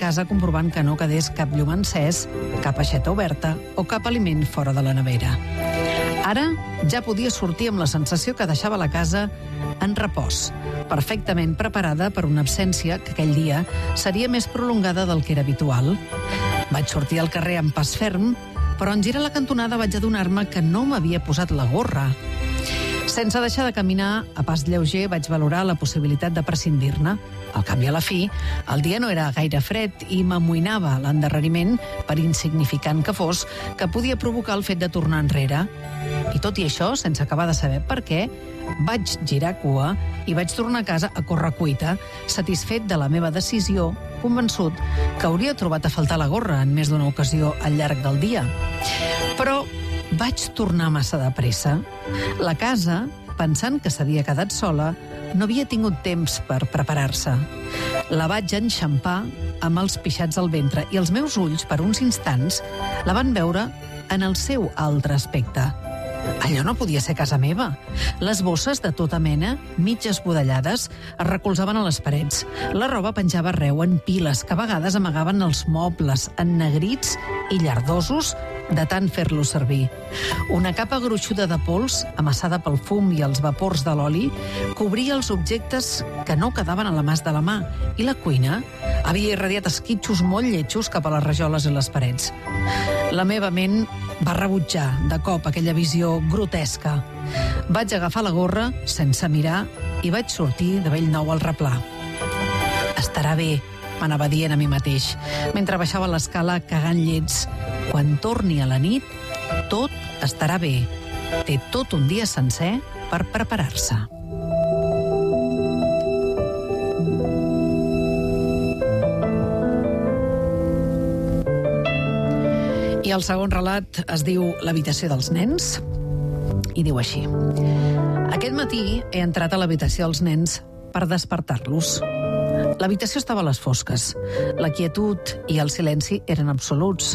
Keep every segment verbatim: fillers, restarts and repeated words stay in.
casa comprovant que no quedés cap llum encès, cap aixeta oberta o cap aliment fora de la nevera. Ara ja podia sortir amb la sensació que deixava la casa en repòs, perfectament preparada per una absència que aquell dia seria més prolongada del que era habitual. Vaig sortir al carrer amb pas ferm, però en girar la cantonada vaig adonar-me que no m'havia posat la gorra. Sense deixar de caminar, a pas lleuger vaig valorar la possibilitat de prescindir-ne. Al cap i a la fi, el dia no era gaire fred i m'amoïnava l'endarreriment, per insignificant que fos, que podia provocar el fet de tornar enrere. I tot i això, sense acabar de saber per què, vaig girar cua i vaig tornar a casa a correcuita, satisfet de la meva decisió, convençut que hauria trobat a faltar la gorra en més d'una ocasió al llarg del dia. Però vaig tornar massa de pressa. La casa, pensant que s'havia quedat sola, no havia tingut temps per preparar-se. La vaig enxampar amb els pixats al ventre i els meus ulls, per uns instants, la van veure en el seu altre aspecte. Allò no podia ser casa meva. Les bosses de tota mena, mig esbudellades, es recolzaven a les parets. La roba penjava arreu en piles que a vegades amagaven els mobles ennegrits i llardosos de tant fer-lo servir. Una capa gruixuda de pols, amassada pel fum i els vapors de l'oli, cobria els objectes que no quedaven a la mas de la mà, i la cuina havia irradiat esquitxos molt lletjos cap a les rajoles i les parets. La meva ment va rebutjar de cop aquella visió grotesca. Vaig agafar la gorra sense mirar i vaig sortir de bell nou al replà. Estarà bé, m'anava dient a mi mateix, mentre baixava l'escala cagant llets. Quan torni a la nit, tot estarà bé. Té tot un dia sencer per preparar-se. I el segon relat es diu L'habitació dels nens, i diu així. Aquest matí he entrat a l'habitació dels nens per despertar-los. L'habitació estava a les fosques. La quietud i el silenci eren absoluts.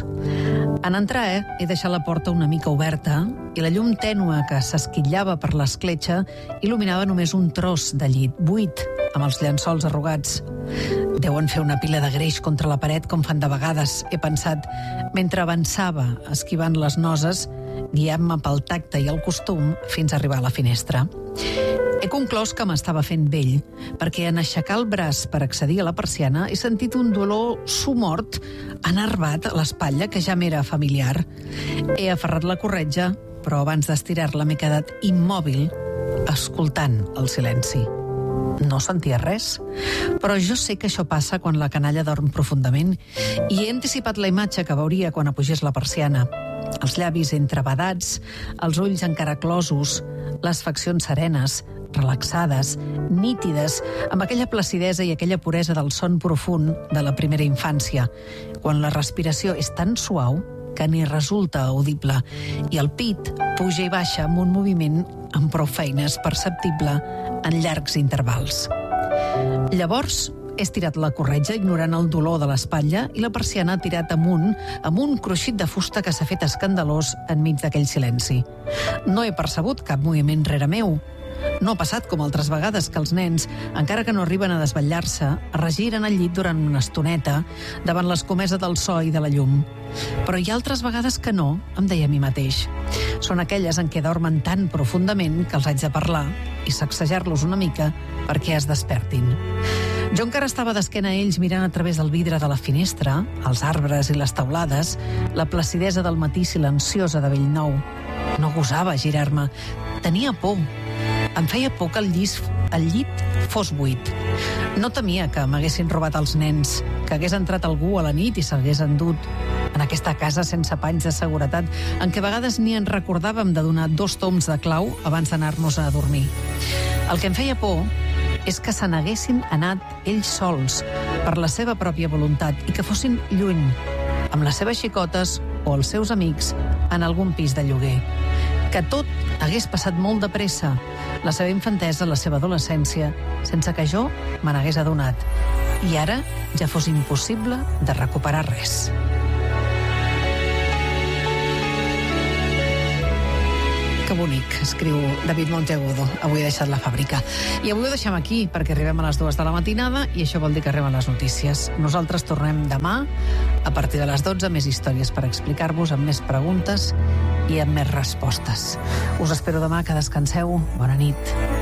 En entrar, eh, he deixat la porta una mica oberta i la llum tènue que s'esquitllava per l'escletxa il·luminava només un tros de llit buit, amb els llençols arrugats. Deuen fer una pila de greix contra la paret com fan de vegades, he pensat, mentre avançava, esquivant les noses, guiant-me pel tacte i el costum fins a arribar a la finestra. He conclòs que m'estava fent vell, perquè en aixecar el braç per accedir a la persiana he sentit un dolor somort enervat a l'espatlla que ja m'era familiar. He aferrat la corretja, però abans d'estirar-la m'he quedat immòbil, escoltant el silenci. No sentia res, però jo sé que això passa quan la canalla dorm profundament i he anticipat la imatge que veuria quan apugés la persiana. Els llavis entrebadats, els ulls encara closos, les faccions serenes, relaxades, nítides, amb aquella placidesa i aquella puresa del son profund de la primera infància, quan la respiració és tan suau que ni resulta audible i el pit puja i baixa amb un moviment amb prou feines perceptible en llargs intervals. Llavors, he estirat la corretja ignorant el dolor de l'espatlla i la persiana ha tirat amunt amb un cruixit de fusta que s'ha fet escandalós enmig d'aquell silenci. No he percebut cap moviment rere meu. No ha passat com altres vegades que els nens, encara que no arriben a desvetllar-se, es regiren al llit durant una estoneta davant l'escomesa del so i de la llum. Però hi ha altres vegades que no, em deia a mi mateix. Són aquelles en què dormen tan profundament que els haig de parlar i sacsejar-los una mica perquè es despertin. Jo encara estava d'esquena a ells mirant a través del vidre de la finestra, els arbres i les teulades, la placidesa del matí silenciosa de Bellnou. No gosava girar-me. Tenia por. Em feia por que el, llis, el llit fos buit. No temia que m'haguessin robat els nens, que hagués entrat algú a la nit i s'hagués endut en aquesta casa sense panys de seguretat, en què a vegades ni en recordàvem de donar dos toms de clau abans d'anar-nos a dormir. El que em feia por és que se n'haguessin anat ells sols, per la seva pròpia voluntat, i que fossin lluny, amb les seves xicotes o els seus amics, en algun pis de lloguer. Que tot hagués passat molt de pressa, la seva infantesa, la seva adolescència, sense que jo me n'hagués adonat. I ara ja fos impossible de recuperar res. que bonic, escriu David Monteagudo. Avui ha deixat la fàbrica. I avui ho deixem aquí, perquè arribem a les dues de la matinada i això vol dir que arriben les notícies. Nosaltres tornem demà, a partir de les dotze, més històries per explicar-vos, amb més preguntes i amb més respostes. Us espero demà, que descanseu. Bona nit.